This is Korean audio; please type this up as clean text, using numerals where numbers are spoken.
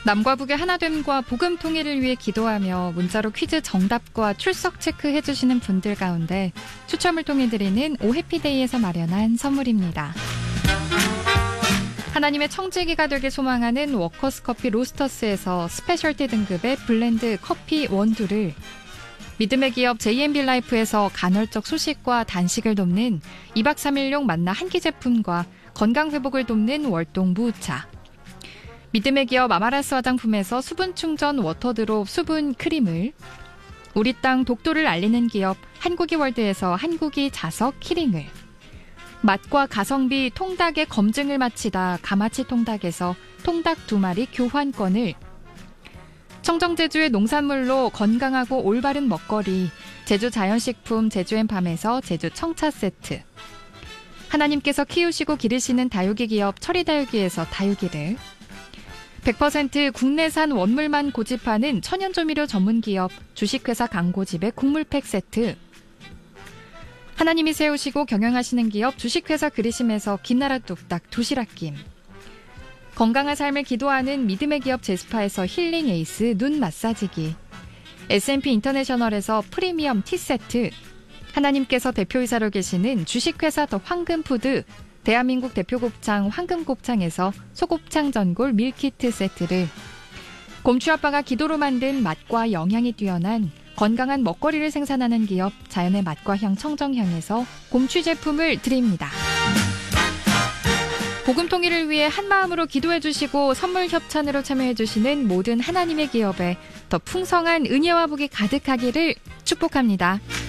남과 북의 하나됨과 복음 통일을 위해 기도하며 문자로 퀴즈 정답과 출석 체크해주시는 분들 가운데 추첨을 통해 드리는 오해피데이에서 마련한 선물입니다. 하나님의 청지기가 되길 소망하는 워커스 커피 로스터스에서 스페셜티 등급의 블렌드 커피 원두를, 믿음의 기업 J&B 라이프에서 간헐적 소식과 단식을 돕는 2박 3일용 만나 한끼 제품과 건강 회복을 돕는 월동 무차, 믿음의 기업 아마라스 화장품에서 수분 충전 워터드롭 수분 크림을, 우리 땅 독도를 알리는 기업 한국이 월드에서 한국이 자석 키링을, 맛과 가성비 통닭의 검증을 마치다 가마치 통닭에서 통닭 2마리 교환권을, 청정제주의 농산물로 건강하고 올바른 먹거리 제주 자연식품 제주앤팜에서 제주 청차 세트, 하나님께서 키우시고 기르시는 다육이 기업 철이다육이에서 다육이를, 100% 국내산 원물만 고집하는 천연조미료 전문기업 주식회사 강고집의 국물팩 세트, 하나님이 세우시고 경영하시는 기업 주식회사 그리심에서 김나라 뚝딱 도시락김, 건강한 삶을 기도하는 믿음의 기업 제스파에서 힐링 에이스 눈 마사지기, S&P 인터내셔널에서 프리미엄 티세트, 하나님께서 대표이사로 계시는 주식회사 더 황금푸드 대한민국 대표곱창 황금곱창에서 소곱창 전골 밀키트 세트를, 곰취아빠가 기도로 만든 맛과 영양이 뛰어난 건강한 먹거리를 생산하는 기업 자연의 맛과 향 청정향에서 곰취 제품을 드립니다. 복음 통일을 위해 한마음으로 기도해 주시고 선물 협찬으로 참여해 주시는 모든 하나님의 기업에 더 풍성한 은혜와 복이 가득하기를 축복합니다.